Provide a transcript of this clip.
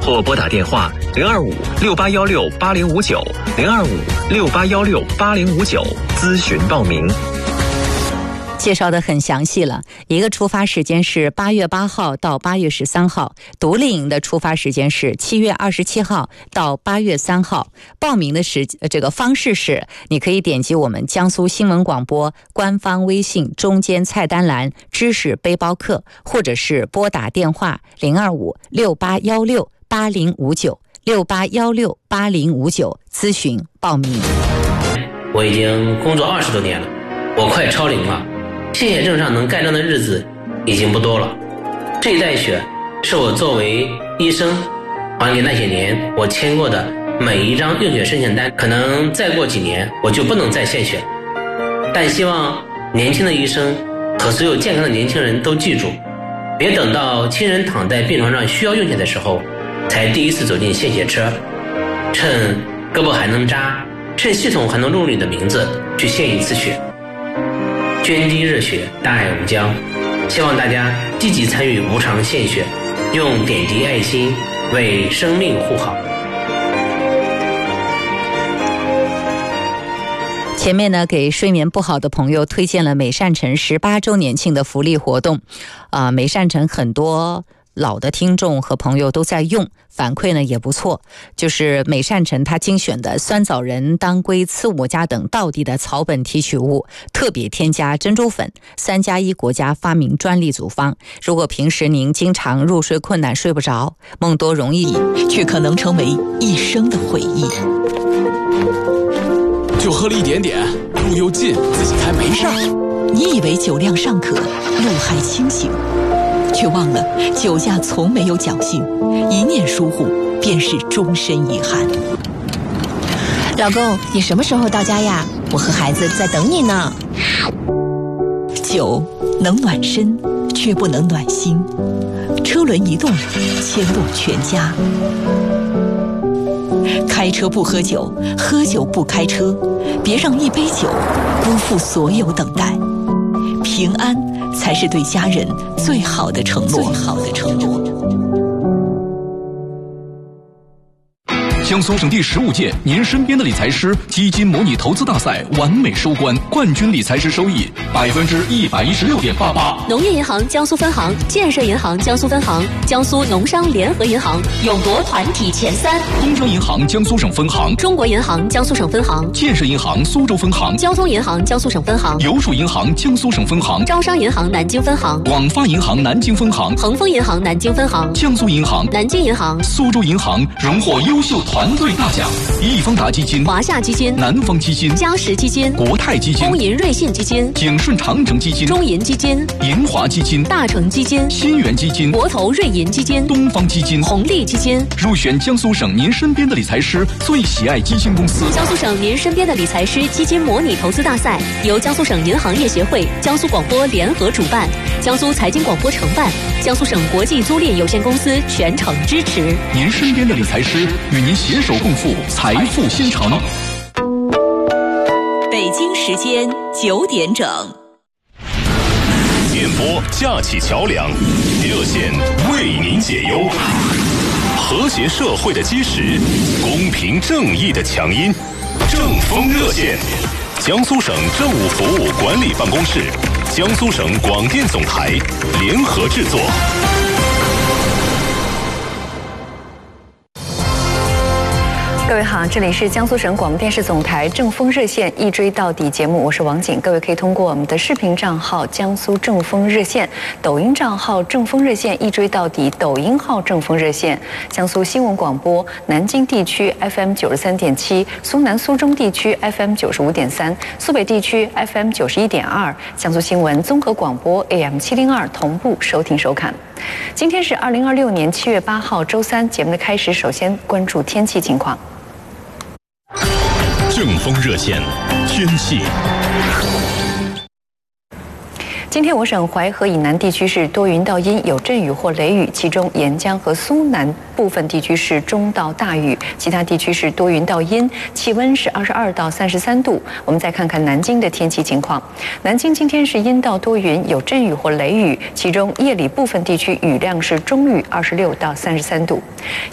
或拨打电话025-6816-8059，025-6816-8059咨询报名。 介绍的很详细了，一个出发时间是8月8号到8月13号，独立营的出发时间是7月27号到8月3号。报名的这个方式是，你可以点击我们江苏新闻广播官方微信中间菜单栏知识背包客，或者是拨打电话025-6816-8059，6816-8059咨询报名。 我已经工作20多年了，我快超龄了。献血证上能盖章的日子已经不多了，这一袋血是我作为医生还给那些年我签过的每一张用血申请单，可能再过几年我就不能再献血，但希望年轻的医生和所有健康的年轻人都记住，别等到亲人躺在病床上需要用血的时候才第一次走进献血车，趁胳膊还能扎，趁系统还能录你的名字去献一次血。捐滴热血，大爱无疆，希望大家积极参与无偿献血，用点滴爱心为生命护好。 前面呢，给睡眠不好的朋友推荐了美善城18周年庆的福利活动。美善城很多老的听众和朋友都在用，反馈呢也不错。就是美善城它精选的酸枣仁、当归、刺五加等道地的草本提取物，特别添加珍珠粉，3+1国家发明专利组方。如果平时您经常入睡困难、睡不着，梦多容易， 却可能成为一生的回忆。 就喝了一点点，路又近，自己开没事儿。 你以为酒量尚可，路还清醒，却忘了酒驾从没有侥幸，一念疏忽便是终身遗憾。 老公，你什么时候到家呀？我和孩子在等你呢。 酒能暖身，却不能暖心。车轮一动，牵动全家。开车不喝酒，喝酒不开车，别让一杯酒辜负所有等待。平安才是对家人最好的承诺。 江苏省第15届您身边的理财师基金模拟投资大赛完美收官，冠军理财师收益116.88%。 农业银行江苏分行、建设银行江苏分行、江苏农商联合银行勇夺团体前3。 工商银行江苏省分行、 中国银行江苏省分行、 建设银行苏州分行、 交通银行江苏省分行、 邮储银行江苏省分行、 招商银行南京分行、 广发银行南京分行、 恒丰银行南京分行、 江苏银行、 南京银行、 苏州银行荣获优秀团队大奖。易方达基金、 华夏基金、 南方基金、 嘉实基金、 国泰基金、 工银瑞信基金、 景顺长城基金、 中银基金、 银华基金、 大成基金、 新源基金、 国投瑞银基金、 东方基金、 红利基金入选江苏省您身边的理财师最喜爱基金公司。 江苏省您身边的理财师基金模拟投资大赛由江苏省银行业协会、江苏广播联合主办，江苏财经广播承办，江苏省国际租赁有限公司全程支持。 您身边的理财师与您携手共赴财富新城。 北京时间9点整。 电波架起桥梁，热线为您解忧，和谐社会的基石，公平正义的强音，正风热线。江苏省政务服务管理办公室、江苏省广电总台联合制作。 各位好，这里是江苏省广播电视总台正风热线一追到底节目，我是王景。各位可以通过我们的视频账号江苏正风热线、抖音账号正风热线一追到底、抖音号正风热线、江苏新闻广播南京地区 FM 93.7、苏南苏中地区 FM 95.3、苏北地区 FM 91.2、江苏新闻综合广播 AM 702同步收听收看。今天是2026年7月8号周三，节目的开始，首先关注天气情况。 正风热线，天气。 今天我省淮河以南地区是多云到阴，有阵雨或雷雨，其中沿江和苏南部分地区是中到大雨，其他地区是多云到阴，气温是22到33度。我们再看看南京的天气情况。南京今天是阴到多云，有阵雨或雷雨，其中夜里部分地区雨量是中雨，26到33度。